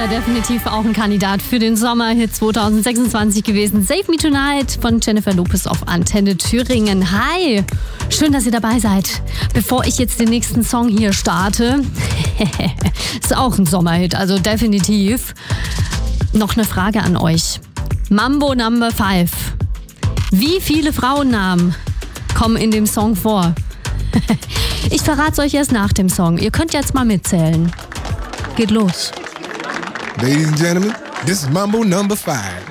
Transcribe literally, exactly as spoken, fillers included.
wäre definitiv auch ein Kandidat für den Sommerhit zwanzig sechsundzwanzig gewesen. Save Me Tonight von Jennifer Lopez auf Antenne Thüringen. Hi, schön, dass ihr dabei seid. Bevor ich jetzt den nächsten Song hier starte, ist auch ein Sommerhit, also definitiv. Noch eine Frage an euch. Mambo Number five. Wie viele Frauennamen kommen in dem Song vor? Ich verrate es euch erst nach dem Song. Ihr könnt jetzt mal mitzählen. Geht los. Ladies and gentlemen, this is Mambo Number five.